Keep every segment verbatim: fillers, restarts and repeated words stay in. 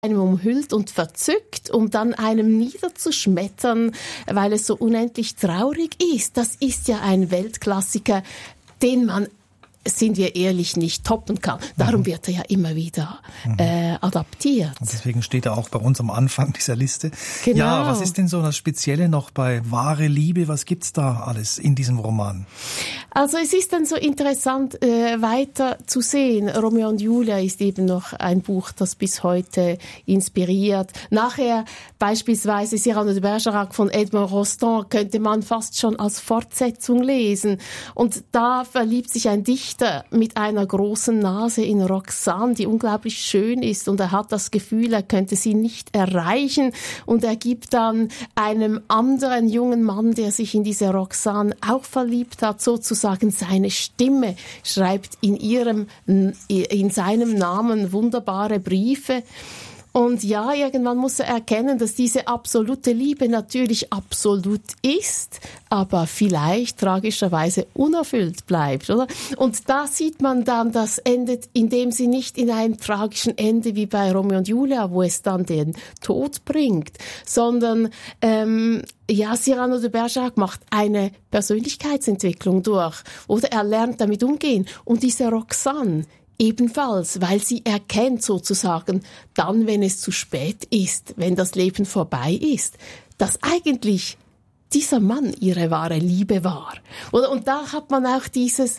einem umhüllt und verzückt, um dann einem niederzuschmettern, weil es so unendlich traurig ist. Das ist ja ein Weltklassiker, den man, sind wir ehrlich, nicht toppen kann. Darum mhm. wird er ja immer wieder mhm. äh, adaptiert. Und deswegen steht er auch bei uns am Anfang dieser Liste. Genau. Ja, was ist denn so das Spezielle noch bei Wahre Liebe? Was gibt's da alles in diesem Roman? Also es ist dann so interessant, äh, weiter zu sehen. Romeo und Julia ist eben noch ein Buch, das bis heute inspiriert. Nachher beispielsweise Cyrano de Bergerac von Edmond Rostand könnte man fast schon als Fortsetzung lesen. Und da verliebt sich ein Dichter mit einer großen Nase in Roxane, die unglaublich schön ist, und er hat das Gefühl, er könnte sie nicht erreichen, und er gibt dann einem anderen jungen Mann, der sich in diese Roxane auch verliebt hat, sozusagen seine Stimme, schreibt in ihrem, in seinem Namen wunderbare Briefe. Und ja, irgendwann muss er erkennen, dass diese absolute Liebe natürlich absolut ist, aber vielleicht tragischerweise unerfüllt bleibt, oder? Und da sieht man dann, das endet, indem sie nicht in einem tragischen Ende wie bei Romeo und Julia, wo es dann den Tod bringt, sondern ähm, ja, Cyrano de Bergerac macht eine Persönlichkeitsentwicklung durch, oder er lernt damit umgehen. Und diese Roxane ebenfalls, weil sie erkennt sozusagen dann, wenn es zu spät ist, wenn das Leben vorbei ist, dass eigentlich dieser Mann ihre wahre Liebe war. Und da hat man auch dieses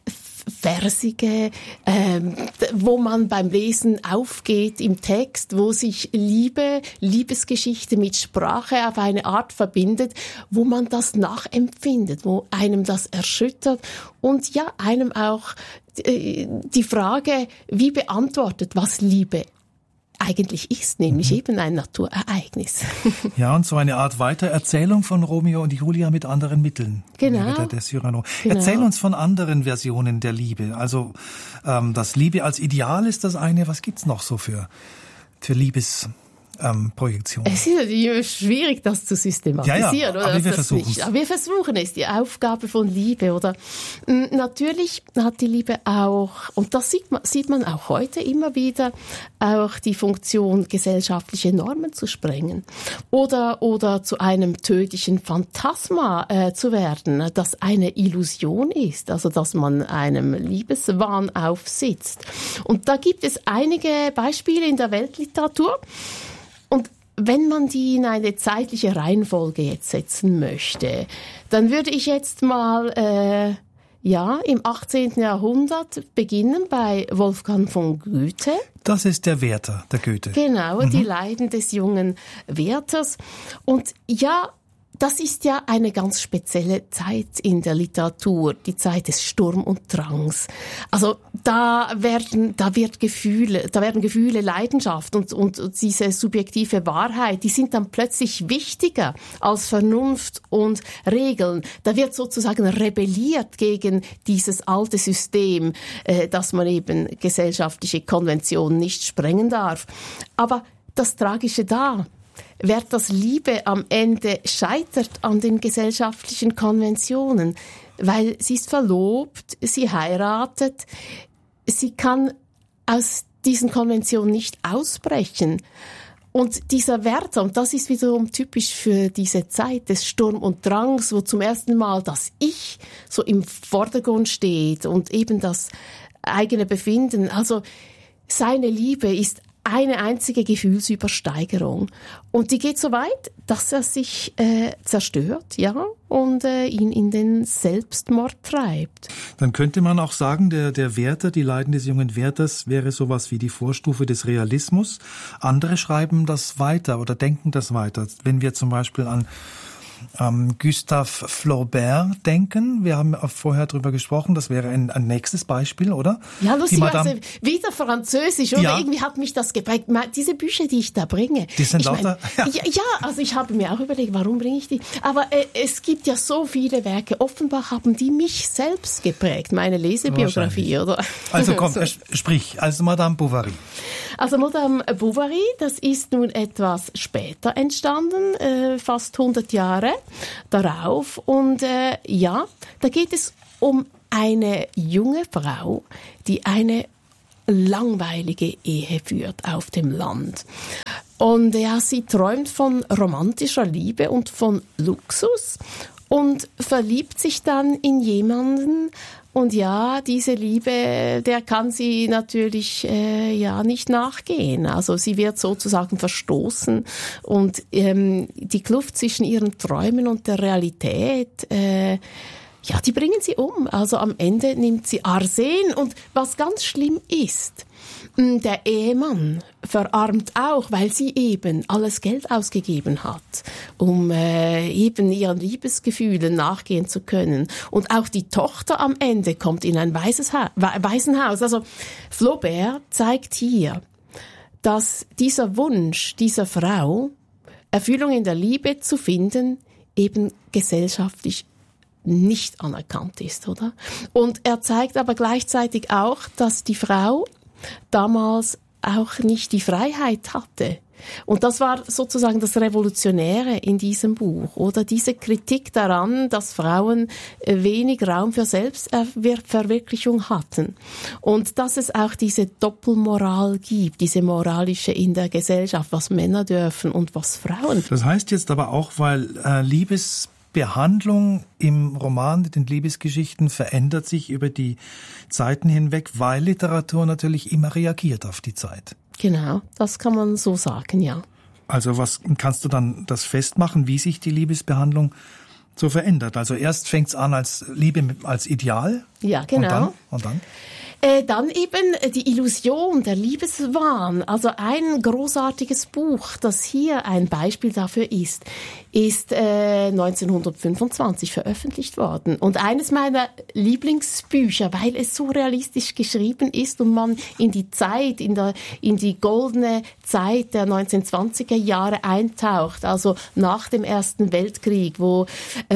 Versige, ähm, wo man beim Lesen aufgeht im Text, wo sich Liebe, Liebesgeschichte mit Sprache auf eine Art verbindet, wo man das nachempfindet, wo einem das erschüttert und ja, einem auch äh, die Frage, wie beantwortet, was Liebe eigentlich ist, nämlich mhm. eben ein Naturereignis. Ja, und so eine Art Weitererzählung von Romeo und Julia mit anderen Mitteln. Genau. Der, der Cyrano. Genau. Erzähl uns von anderen Versionen der Liebe. Also ähm, das Liebe als Ideal ist das eine. Was gibt's noch so für, für Liebes... Ähm, Projektion. Es ist natürlich schwierig, das zu systematisieren. Ja, ja, oder? aber wir das versuchen nicht. es. Aber wir versuchen es, die Aufgabe von Liebe. Oder natürlich hat die Liebe auch, und das sieht man, sieht man auch heute immer wieder, auch die Funktion, gesellschaftliche Normen zu sprengen. Oder, oder zu einem tödlichen Phantasma äh, zu werden, das eine Illusion ist, also dass man einem Liebeswahn aufsitzt. Und da gibt es einige Beispiele in der Weltliteratur. Und wenn man die in eine zeitliche Reihenfolge jetzt setzen möchte, dann würde ich jetzt mal äh, ja im achtzehnten Jahrhundert beginnen bei Wolfgang von Goethe. Das ist der Werther, der Goethe. Genau, mhm. Die Leiden des jungen Werthers. Und ja, das ist ja eine ganz spezielle Zeit in der Literatur, die Zeit des Sturm und Drangs. Also da werden, da wird Gefühle, da werden Gefühle, Leidenschaft und, und, und diese subjektive Wahrheit, die sind dann plötzlich wichtiger als Vernunft und Regeln. Da wird sozusagen rebelliert gegen dieses alte System, äh, dass man eben gesellschaftliche Konventionen nicht sprengen darf. Aber das Tragische da, Werthers Liebe am Ende scheitert an den gesellschaftlichen Konventionen, weil sie ist verlobt, sie heiratet, sie kann aus diesen Konventionen nicht ausbrechen. Und dieser Werther, und das ist wiederum typisch für diese Zeit des Sturm und Drangs, wo zum ersten Mal das Ich so im Vordergrund steht und eben das eigene Befinden. Also seine Liebe ist eine einzige Gefühlsübersteigerung. Und die geht so weit, dass er sich äh, zerstört, ja, und äh, ihn in den Selbstmord treibt. Dann könnte man auch sagen, der, der Werther, die Leiden des jungen Werthers, wäre sowas wie die Vorstufe des Realismus. Andere schreiben das weiter oder denken das weiter. Wenn wir zum Beispiel an Ähm, Gustave Flaubert denken. Wir haben vorher drüber gesprochen, das wäre ein, ein nächstes Beispiel, oder? Ja, Lucy, Madame... also wieder Französisch, oder? Ja. Irgendwie hat mich das geprägt. Diese Bücher, die ich da bringe. Die sind ich lauter... Mein, ja. ja, also ich habe mir auch überlegt, warum bringe ich die? Aber äh, es gibt ja so viele Werke. Offenbar haben die mich selbst geprägt, meine Lesebiografie, oder? Also komm, so. sprich, also Madame Bovary. Also Madame Bovary, das ist nun etwas später entstanden, äh, fast hundert Jahre darauf. Und äh, ja, da geht es um eine junge Frau, die eine langweilige Ehe führt auf dem Land. Und ja, sie träumt von romantischer Liebe und von Luxus und verliebt sich dann in jemanden. Und ja, diese Liebe, der kann sie natürlich äh, ja nicht nachgehen. Also sie wird sozusagen verstoßen und ähm, die Kluft zwischen ihren Träumen und der Realität, äh, ja, die bringen sie um. Also am Ende nimmt sie Arsen und was ganz schlimm ist, der Ehemann verarmt auch, weil sie eben alles Geld ausgegeben hat, um äh, eben ihren Liebesgefühlen nachgehen zu können. Und auch die Tochter am Ende kommt in ein weißes ha- Waisenhaus. Also Flaubert zeigt hier, dass dieser Wunsch dieser Frau, Erfüllung in der Liebe zu finden, eben gesellschaftlich nicht anerkannt ist, oder? Und er zeigt aber gleichzeitig auch, dass die Frau damals auch nicht die Freiheit hatte. Und das war sozusagen das Revolutionäre in diesem Buch, oder diese Kritik daran, dass Frauen wenig Raum für Selbstverwirklichung hatten. Und dass es auch diese Doppelmoral gibt, diese moralische in der Gesellschaft, was Männer dürfen und was Frauen. Das heißt jetzt aber auch, weil äh, Liebes Behandlung im Roman mit den Liebesgeschichten verändert sich über die Zeiten hinweg, weil Literatur natürlich immer reagiert auf die Zeit. Genau, das kann man so sagen, ja. Also was kannst du dann das festmachen, wie sich die Liebesbehandlung so verändert? Also erst fängt es an als Liebe als Ideal. Ja, genau. Und dann? Und dann? Äh, dann eben die Illusion, der Liebeswahn. Also ein großartiges Buch, das hier ein Beispiel dafür ist, ist äh, neunzehnhundertfünfundzwanzig veröffentlicht worden. Und eines meiner Lieblingsbücher, weil es so realistisch geschrieben ist und man in die Zeit, in, der, in die goldene Zeit der neunzehnhundertzwanziger Jahre eintaucht, also nach dem Ersten Weltkrieg, wo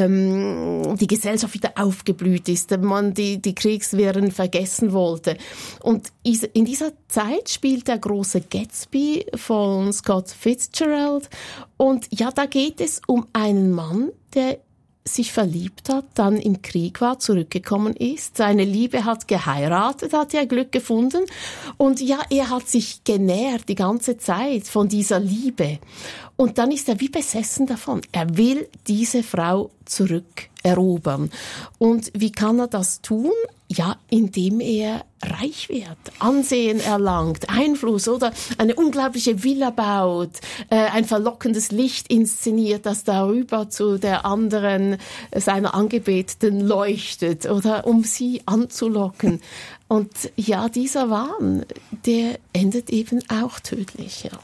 ähm, die Gesellschaft wieder aufgeblüht ist, man die, die Kriegswirren vergessen wollte. Und in dieser Zeit spielt der große Gatsby von Scott Fitzgerald. Und ja, da geht es um einen Mann, der sich verliebt hat, dann im Krieg war, zurückgekommen ist. Seine Liebe hat geheiratet, hat er Glück gefunden. Und ja, er hat sich genährt die ganze Zeit von dieser Liebe. Und dann ist er wie besessen davon. Er will diese Frau zurückerobern. Und wie kann er das tun? Ja, indem er reich wird, Ansehen erlangt, Einfluss oder eine unglaubliche Villa baut, äh, ein verlockendes Licht inszeniert, das darüber zu der anderen äh, seiner Angebeteten leuchtet, oder um sie anzulocken. Und ja, dieser Wahn, der endet eben auch tödlich, ja.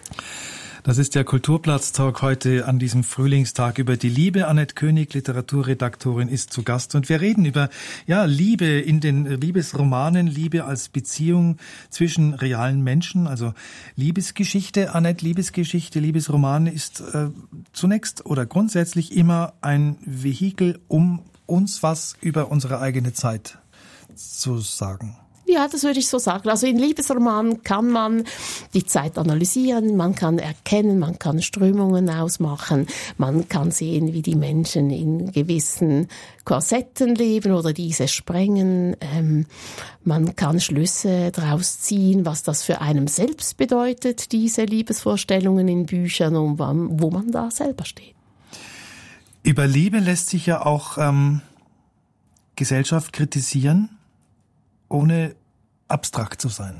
Das ist der Kulturplatz-Talk heute an diesem Frühlingstag über die Liebe. Annette König, Literaturredaktorin, ist zu Gast. Und wir reden über ja Liebe in den Liebesromanen, Liebe als Beziehung zwischen realen Menschen, also Liebesgeschichte. Annette, Liebesgeschichte, Liebesroman ist äh, zunächst oder grundsätzlich immer ein Vehikel, um uns was über unsere eigene Zeit zu sagen. Ja, das würde ich so sagen. Also in Liebesromanen kann man die Zeit analysieren, man kann erkennen, man kann Strömungen ausmachen, man kann sehen, wie die Menschen in gewissen Korsetten leben oder diese sprengen. Ähm, man kann Schlüsse daraus ziehen, was das für einen selbst bedeutet, diese Liebesvorstellungen in Büchern und wo man da selber steht. Über Liebe lässt sich ja auch ähm, Gesellschaft kritisieren, ohne abstrakt zu sein.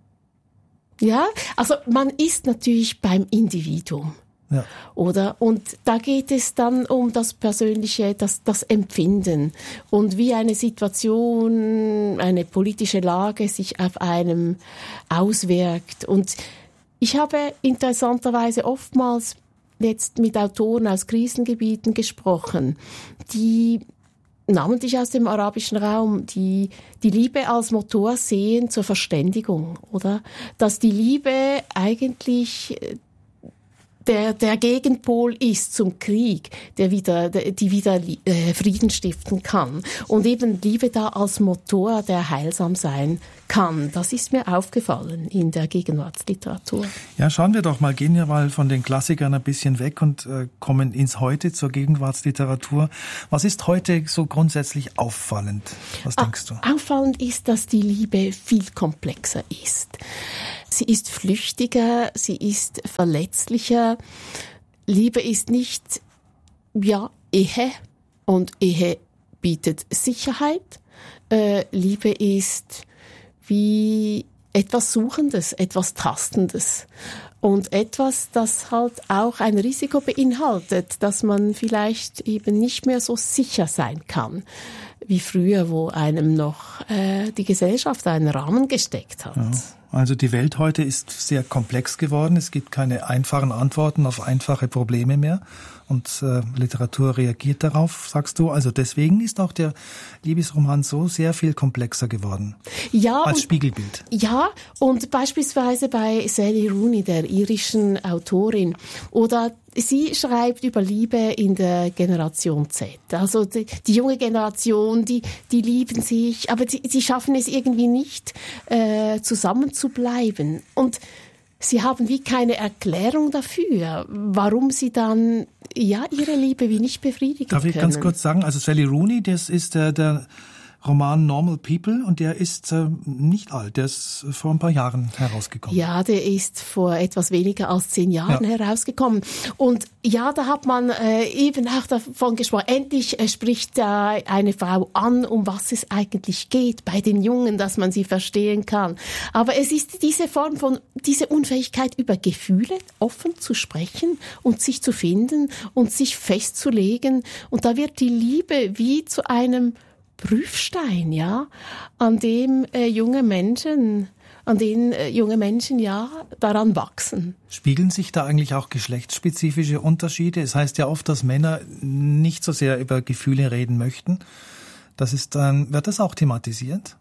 Ja, also man ist natürlich beim Individuum. Ja. Oder? Und da geht es dann um das Persönliche, das, das Empfinden und wie eine Situation, eine politische Lage sich auf einem auswirkt. Und ich habe interessanterweise oftmals jetzt mit Autoren aus Krisengebieten gesprochen, die namentlich aus dem arabischen Raum, die die Liebe als Motor sehen zur Verständigung, oder? Dass die Liebe eigentlich der, der Gegenpol ist zum Krieg, der wieder, die wieder äh, Frieden stiften kann. Und eben Liebe da als Motor, der heilsam sein kann. Das ist mir aufgefallen in der Gegenwartsliteratur. Ja, schauen wir doch mal, gehen wir mal von den Klassikern ein bisschen weg und äh, kommen ins Heute, zur Gegenwartsliteratur. Was ist heute so grundsätzlich auffallend? Was ah, denkst du? Auffallend ist, dass die Liebe viel komplexer ist. Sie ist flüchtiger, sie ist verletzlicher. Liebe ist nicht, ja, Ehe, und Ehe bietet Sicherheit. Äh, Liebe ist wie etwas Suchendes, etwas Tastendes und etwas, das halt auch ein Risiko beinhaltet, dass man vielleicht eben nicht mehr so sicher sein kann wie früher, wo einem noch äh, die Gesellschaft einen Rahmen gesteckt hat. Ja. Also die Welt heute ist sehr komplex geworden. Es gibt keine einfachen Antworten auf einfache Probleme mehr. Und äh, Literatur reagiert darauf, sagst du. Also deswegen ist auch der Liebesroman so sehr viel komplexer geworden. Ja, als und, Spiegelbild. Ja, und beispielsweise bei Sally Rooney, der irischen Autorin, oder sie schreibt über Liebe in der Generation Z. Also die, die junge Generation, die, die lieben sich, aber die, die schaffen es irgendwie nicht, äh, zusammen zu bleiben. Und sie haben wie keine Erklärung dafür, warum sie dann ja ihre Liebe wie nicht befriedigen können. Darf ich ganz kurz sagen, also Sally Rooney, das ist der, der Roman Normal People und der ist äh, nicht alt, der ist vor ein paar Jahren herausgekommen. Ja, der ist vor etwas weniger als zehn Jahren ja. herausgekommen. Und ja, da hat man äh, eben auch davon gesprochen, endlich äh, spricht äh, eine Frau an, um was es eigentlich geht bei den Jungen, dass man sie verstehen kann. Aber es ist diese Form von, diese Unfähigkeit über Gefühle offen zu sprechen und sich zu finden und sich festzulegen. Und da wird die Liebe wie zu einem Prüfstein, ja, an dem äh, junge Menschen, an denen äh, junge Menschen ja daran wachsen. Spiegeln sich da eigentlich auch geschlechtsspezifische Unterschiede? Es heißt ja oft, dass Männer nicht so sehr über Gefühle reden möchten. Das ist dann, wird das auch thematisiert?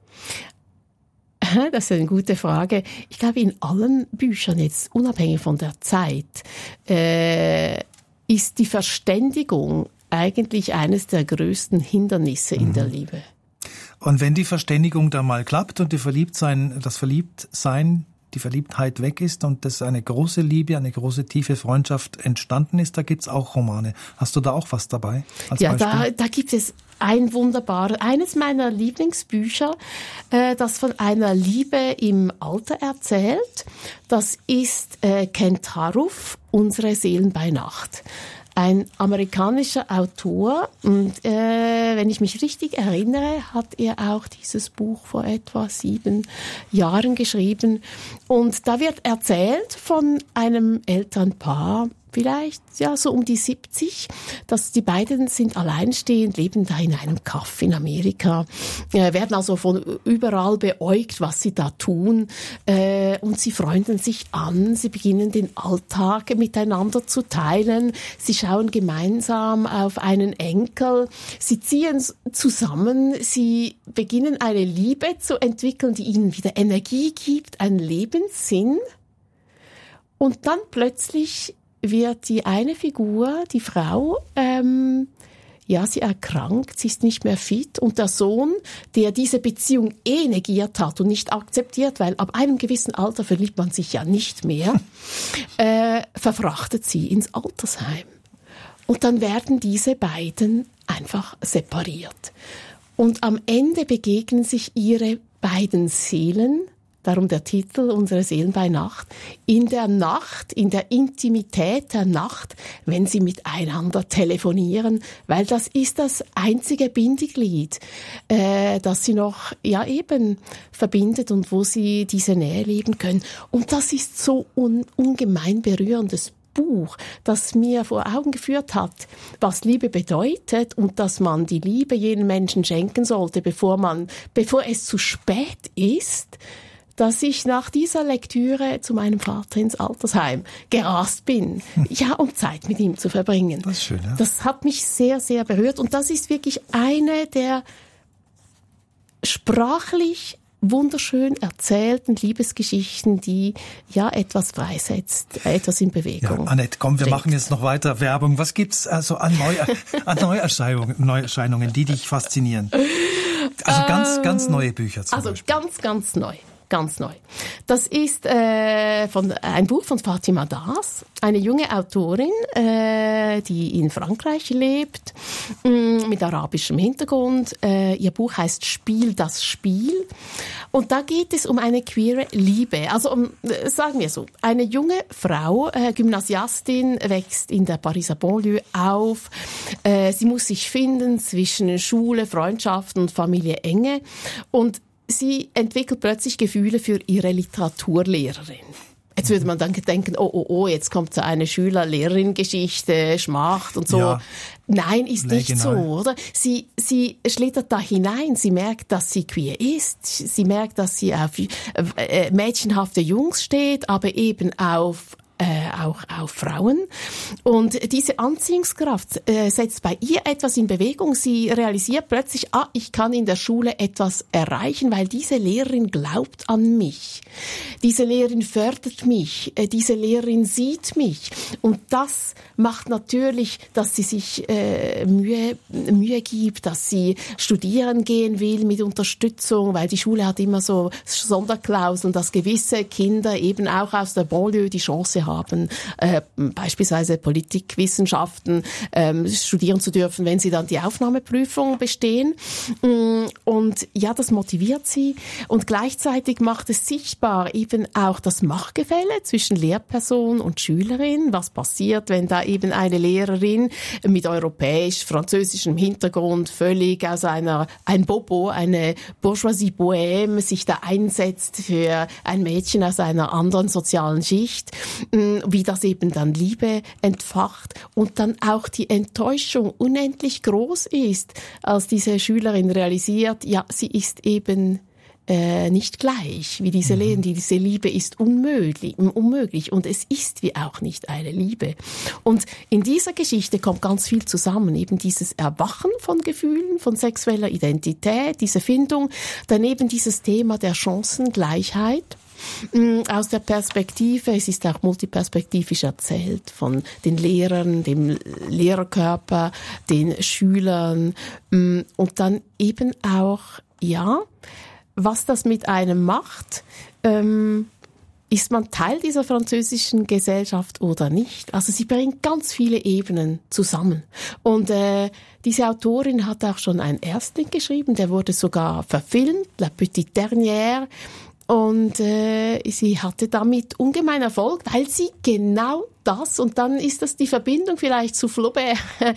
Das ist eine gute Frage. Ich glaube, in allen Büchern jetzt, unabhängig von der Zeit, äh, ist die Verständigung eigentlich eines der größten Hindernisse in mhm. der Liebe. Und wenn die Verständigung da mal klappt und die Verliebtsein, das Verliebtsein, die Verliebtheit weg ist und das eine große Liebe, eine große tiefe Freundschaft entstanden ist, da gibt's auch Romane. Hast du da auch was dabei? Als ja, Beispiel? da, da gibt es ein wunderbares, eines meiner Lieblingsbücher, äh, das von einer Liebe im Alter erzählt. Das ist äh, Kent Haruf, Unsere Seelen bei Nacht. Ein amerikanischer Autor und äh, wenn ich mich richtig erinnere, hat er auch dieses Buch vor etwa sieben Jahren geschrieben. Und da wird erzählt von einem Elternpaar, vielleicht ja so um die siebzig, dass die beiden sind alleinstehend, leben da in einem Kaff in Amerika, äh, werden also von überall beäugt, was sie da tun, äh, und sie freunden sich an, sie beginnen den Alltag miteinander zu teilen, sie schauen gemeinsam auf einen Enkel, sie ziehen zusammen, sie beginnen eine Liebe zu entwickeln, die ihnen wieder Energie gibt, einen Lebenssinn, und dann plötzlich wird die eine Figur, die Frau, ähm, ja, sie erkrankt, sie ist nicht mehr fit, und der Sohn, der diese Beziehung eh negiert hat und nicht akzeptiert, weil ab einem gewissen Alter verliebt man sich ja nicht mehr, äh, verfrachtet sie ins Altersheim. Und dann werden diese beiden einfach separiert. Und am Ende begegnen sich ihre beiden Seelen, darum der Titel, Unsere Seelen bei Nacht, in der Nacht, in der Intimität der Nacht, wenn sie miteinander telefonieren, weil das ist das einzige Bindeglied, äh, das sie noch, ja eben, verbindet und wo sie diese Nähe leben können. Und das ist so un- ungemein berührendes Buch, das mir vor Augen geführt hat, was Liebe bedeutet und dass man die Liebe jenen Menschen schenken sollte, bevor man, bevor es zu spät ist, dass ich nach dieser Lektüre zu meinem Vater ins Altersheim gerast bin, ja, um Zeit mit ihm zu verbringen. Das ist schön, ja. Das hat mich sehr, sehr berührt, und das ist wirklich eine der sprachlich wunderschön erzählten Liebesgeschichten, die ja etwas freisetzt, etwas in Bewegung. Ja, Annette, komm, wir bringt. machen jetzt noch weiter Werbung. Was gibt's also an, Neu an Neuerscheinungen, Neuerscheinungen, die dich faszinieren? Also ganz, ähm, ganz neue Bücher zum Also Beispiel. ganz, ganz neu. Ganz neu. Das ist äh, von, ein Buch von Fatima Das, eine junge Autorin, äh, die in Frankreich lebt, mh, mit arabischem Hintergrund. Äh, ihr Buch heißt Spiel das Spiel. Und da geht es um eine queere Liebe. Also um, äh, sagen wir so, eine junge Frau, äh, Gymnasiastin, wächst in der Pariser Banlieue auf. Äh, sie muss sich finden zwischen Schule, Freundschaften und Familie Enge. Und sie entwickelt plötzlich Gefühle für ihre Literaturlehrerin. Jetzt würde man dann denken, oh, oh, oh, jetzt kommt so eine Schüler-Lehrerin-Geschichte, Schmacht und so. Ja. Nein, ist nee, nicht genau. so, oder? Sie, sie schlittert da hinein. Sie merkt, dass sie queer ist. Sie merkt, dass sie auf äh, mädchenhafte Jungs steht, aber eben auf Äh, auch auf Frauen. Und diese Anziehungskraft äh, setzt bei ihr etwas in Bewegung. Sie realisiert plötzlich, ah, ich kann in der Schule etwas erreichen, weil diese Lehrerin glaubt an mich. Diese Lehrerin fördert mich. Äh, diese Lehrerin sieht mich. Und das macht natürlich, dass sie sich äh, Mühe, Mühe gibt, dass sie studieren gehen will mit Unterstützung, weil die Schule hat immer so Sonderklauseln, dass gewisse Kinder eben auch aus der Banlieue die Chance haben, haben, äh, beispielsweise Politikwissenschaften ähm, studieren zu dürfen, wenn sie dann die Aufnahmeprüfung bestehen. Und ja, das motiviert sie. Und gleichzeitig macht es sichtbar eben auch das Machtgefälle zwischen Lehrperson und Schülerin. Was passiert, wenn da eben eine Lehrerin mit europäisch-französischem Hintergrund völlig aus einer, ein Bobo, eine Bourgeoisie Bohème sich da einsetzt für ein Mädchen aus einer anderen sozialen Schicht, wie das eben dann Liebe entfacht und dann auch die Enttäuschung unendlich groß ist, als diese Schülerin realisiert, ja, sie ist eben äh, nicht gleich wie diese Lehrerin. Diese Liebe ist unmöglich, unmöglich und es ist wie auch nicht eine Liebe. Und in dieser Geschichte kommt ganz viel zusammen, eben dieses Erwachen von Gefühlen, von sexueller Identität, diese Findung, daneben dieses Thema der Chancengleichheit. Aus der Perspektive, es ist auch multiperspektivisch erzählt, von den Lehrern, dem Lehrerkörper, den Schülern und dann eben auch, ja, was das mit einem macht, ähm, ist man Teil dieser französischen Gesellschaft oder nicht? Also sie bringt ganz viele Ebenen zusammen. Und äh, diese Autorin hat auch schon einen Erstling geschrieben, der wurde sogar verfilmt, La Petite Dernière. Und äh, sie hatte damit ungemein Erfolg, weil sie genau das, und dann ist das die Verbindung vielleicht zu Flaubert,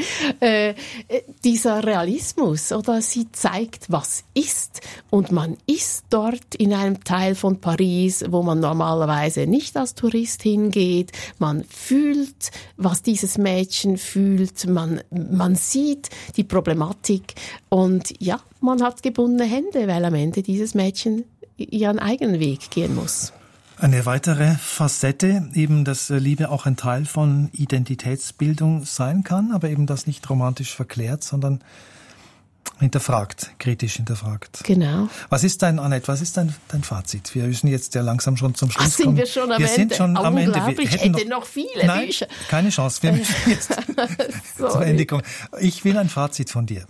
äh, dieser Realismus, oder sie zeigt, was ist. Und man ist dort in einem Teil von Paris, wo man normalerweise nicht als Tourist hingeht. Man fühlt, was dieses Mädchen fühlt. Man, man sieht die Problematik. Und ja, man hat gebundene Hände, weil am Ende dieses Mädchen ihren eigenen Weg gehen muss. Eine weitere Facette, eben, dass Liebe auch ein Teil von Identitätsbildung sein kann, aber eben das nicht romantisch verklärt, sondern hinterfragt, kritisch hinterfragt. Genau. Was ist dein, Annette, was ist dein, dein Fazit? Wir müssen jetzt ja langsam schon zum Schluss Ach, kommen. Sind wir schon am wir Ende? sind schon am Ende. Wir Ich hätte noch, noch viele nein, Bücher. Keine Chance. Wir müssen jetzt zum Ende kommen. Ich will ein Fazit von dir.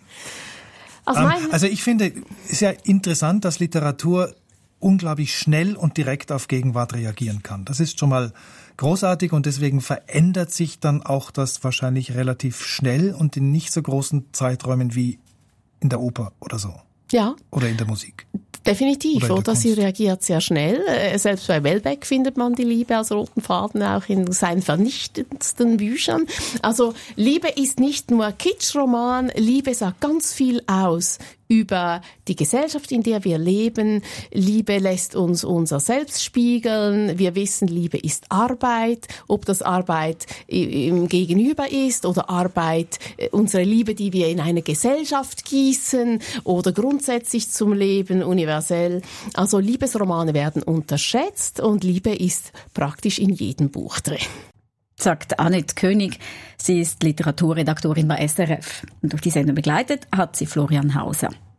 Also, um, mein also ich finde, es ist ja interessant, dass Literatur unglaublich schnell und direkt auf Gegenwart reagieren kann. Das ist schon mal großartig und deswegen verändert sich dann auch das wahrscheinlich relativ schnell und in nicht so großen Zeiträumen wie in der Oper oder so. Ja. Oder in der Musik. Definitiv, oder, oder? Sie reagiert sehr schnell. Selbst bei Welbeck findet man die Liebe als roten Faden auch in seinen vernichtendsten Büchern. Also Liebe ist nicht nur Kitschroman, Liebe sagt ganz viel aus über die Gesellschaft, in der wir leben. Liebe lässt uns unser Selbst spiegeln. Wir wissen, Liebe ist Arbeit. Ob das Arbeit im Gegenüber ist oder Arbeit, unsere Liebe, die wir in eine Gesellschaft gießen oder grundsätzlich zum Leben, universell. Also Liebesromane werden unterschätzt und Liebe ist praktisch in jedem Buch drin. Sagt Annette König. Sie ist Literaturredaktorin bei S R F. Und durch die Sendung begleitet hat sie Florian Hauser.